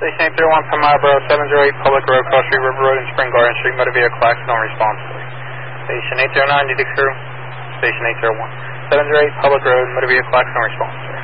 Station 801 from Marlboro, 708 Public Road, Cross Street, River Road, and Spring Garden Street, motor vehicle accident on response. Station 809, need a crew. Station 801. 708 Public Road, motor vehicle accident on response.